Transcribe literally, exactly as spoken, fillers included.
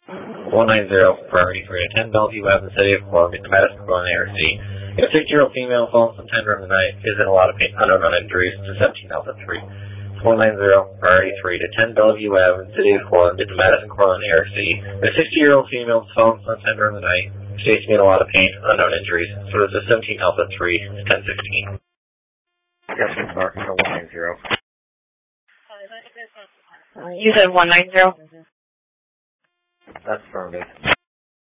one nine zero, priority three to ten, Bellevue Ave, the City of Columbia, Madison, Columbia, A R C. A six-year-old female falls sometime during the night, is in a lot of pain, unknown injuries, to seventeen Alpha three. one nine zero, priority three to ten, Bellevue Ave, the City of Columbia, Madison, Columbia, A R C. A sixty-year-old female falls sometime during the night, states to be in a lot of pain, unknown injuries, so this is seventeen Alpha three, ten sixteen. Yes, I'm sorry, one nine zero. You said one nine zero? That's affirmative.